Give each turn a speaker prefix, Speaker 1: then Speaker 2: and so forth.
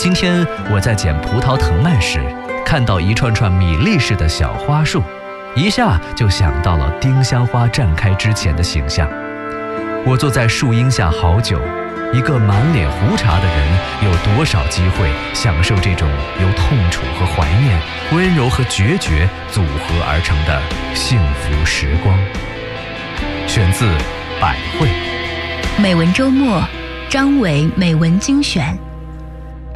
Speaker 1: 今天我在捡葡萄藤蔓时，看到一串串米粒似的小花束，一下就想到了丁香花绽开之前的形象。我坐在树荫下好久，一个满脸胡茬的人有多少机会享受这种由痛楚和怀念、温柔和决绝组合而成的幸福时光？选自百惠。
Speaker 2: 美文周末，张伟美文精选。